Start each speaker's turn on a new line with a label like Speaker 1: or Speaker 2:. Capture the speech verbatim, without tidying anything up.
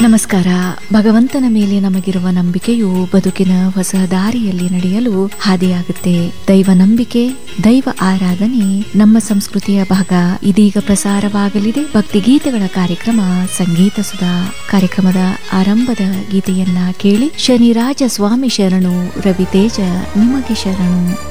Speaker 1: ನಮಸ್ಕಾರ. ಭಗವಂತನ ಮೇಲೆ ನಮಗಿರುವ ನಂಬಿಕೆಯು ಬದುಕಿನ ಹೊಸ ದಾರಿಯಲ್ಲಿ ನಡೆಯಲು ಹಾದಿಯಾಗುತ್ತೆ. ದೈವ ನಂಬಿಕೆ, ದೈವ ಆರಾಧನೆ ನಮ್ಮ ಸಂಸ್ಕೃತಿಯ ಭಾಗ. ಇದೀಗ ಪ್ರಸಾರವಾಗಲಿದೆ ಭಕ್ತಿಗೀತೆಗಳ ಕಾರ್ಯಕ್ರಮ ಸಂಗೀತ ಸುಧಾ. ಕಾರ್ಯಕ್ರಮದ ಆರಂಭದ ಗೀತೆಯನ್ನ ಕೇಳಿ. ಶನಿರಾಜ ಸ್ವಾಮಿ ಶರಣು, ರವಿತೇಜ ನಿಮಗೆ ಶರಣು.